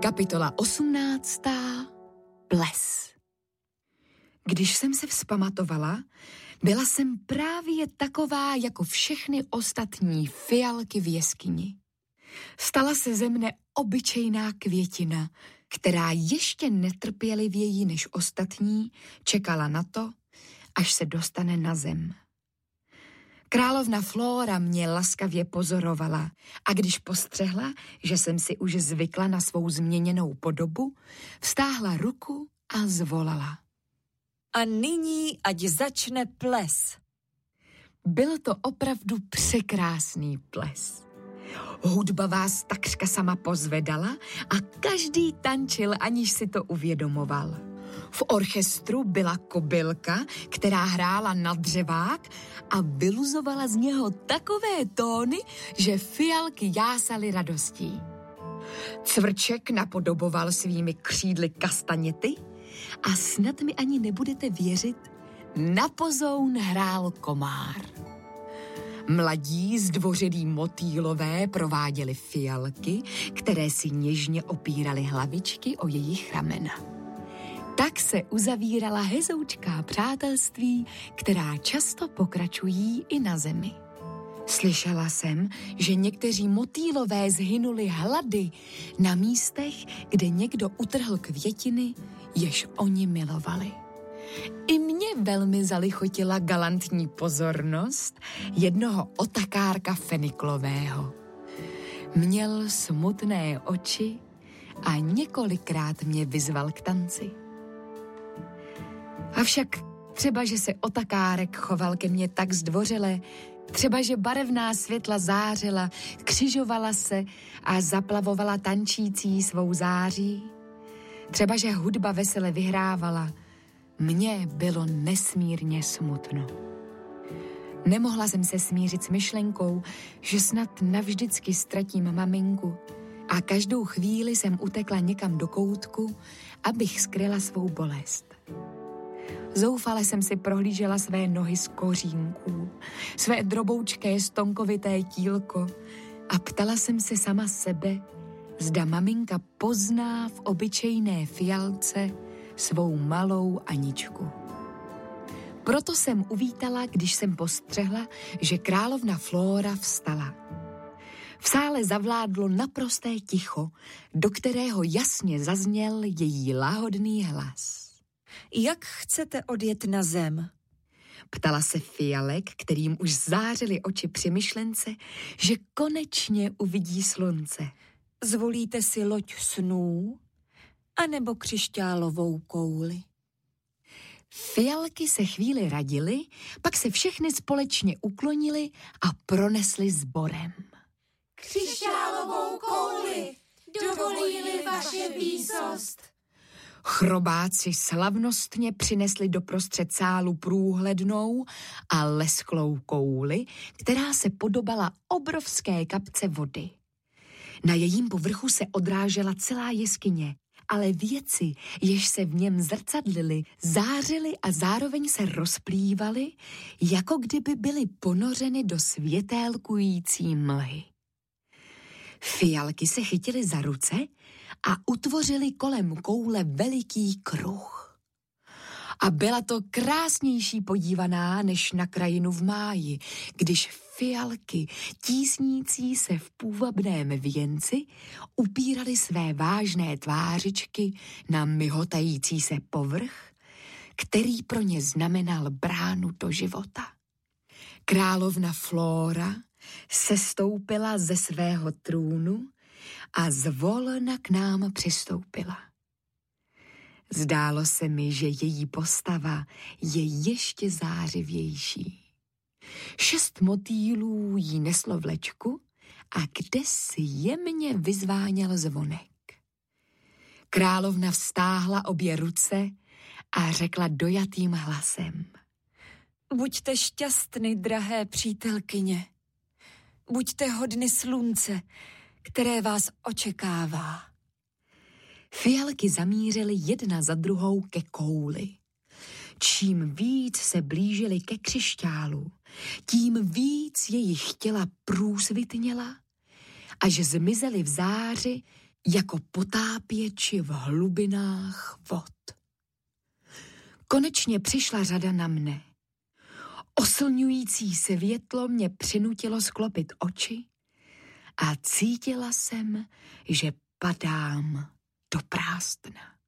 Kapitola 18. Ples. Když jsem se vzpamatovala, byla jsem právě taková jako všechny ostatní fialky v jeskyni. Stala se ze mne obyčejná květina, která ještě netrpělivěji než ostatní čekala na to, až se dostane na zem. Královna Flóra mě laskavě pozorovala a když postřehla, že jsem si už zvykla na svou změněnou podobu, vztáhla ruku a zvolala. A nyní ať začne ples. Byl to opravdu překrásný ples. Hudba vás takřka sama pozvedala a každý tančil, aniž si to uvědomoval. V orchestru byla kobylka, která hrála na dřevák a vyluzovala z něho takové tóny, že fialky jásaly radostí. Cvrček napodoboval svými křídly kastaněty a snad mi ani nebudete věřit, na pozoun hrál komár. Mladí zdvořilí motýlové prováděli fialky, které si něžně opíraly hlavičky o jejich ramena. Tak se uzavírala hezoučká přátelství, která často pokračují i na zemi. Slyšela jsem, že někteří motýlové zhynuli hlady na místech, kde někdo utrhl květiny, jež oni milovali. I mě velmi zalichotila galantní pozornost jednoho otakárka feniklového. Měl smutné oči a několikrát mě vyzval k tanci. Avšak třeba, že se otakárek choval ke mně tak zdvořile, třeba, že barevná světla zářila, křižovala se a zaplavovala tančící svou září, třeba, že hudba vesele vyhrávala, mně bylo nesmírně smutno. Nemohla jsem se smířit s myšlenkou, že snad navždycky ztratím maminku a každou chvíli jsem utekla někam do koutku, abych skryla svou bolest. Zoufale jsem si prohlížela své nohy z kořínků, své droboučké stonkovité tílko a ptala jsem se sama sebe, zda maminka pozná v obyčejné fialce svou malou Aničku. Proto jsem uvítala, když jsem postřehla, že královna Flóra vstala. V sále zavládlo naprosté ticho, do kterého jasně zazněl její láhodný hlas. Jak chcete odjet na zem? Ptala se fialek, kterým už zářily oči při myšlence, že konečně uvidí slunce. Zvolíte si loď snů, anebo křišťálovou kouli? Fialky se chvíli radily, pak se všechny společně uklonily a pronesly sborem. Křišťálovou kouli, dovolí-li vaše výsost. Chrobáci slavnostně přinesli doprostřed sálu průhlednou a lesklou kouli, která se podobala obrovské kapce vody. Na jejím povrchu se odrážela celá jeskyně, ale věci, jež se v něm zrcadlily, zářily a zároveň se rozplývaly, jako kdyby byly ponořeny do světélkující mlhy. Fialky se chytily za ruce a utvořili kolem koule veliký kruh. A byla to krásnější podívaná než na krajinu v máji, když fialky, tísnící se v půvabném věnci, upírali své vážné tvářičky na myhotající se povrch, který pro ně znamenal bránu do života. Královna Flóra sestoupila ze svého trůnu a zvolna k nám přistoupila. Zdálo se mi, že její postava je ještě zářivější. 6 motýlů jí neslo vlečku a kdesi jemně vyzváněl zvonek. Královna vztáhla obě ruce a řekla dojatým hlasem. Buďte šťastny, drahé přítelkyně. Buďte hodny slunce, které vás očekává. Fialky zamířily jedna za druhou ke kouli. Čím víc se blížily ke křišťálu, tím víc jejich těla průsvitněla, až zmizely v záři, jako potápěči v hlubinách vod. Konečně přišla řada na mne. Oslňující světlo mě přinutilo sklopit oči a cítila jsem, že padám do prázdna.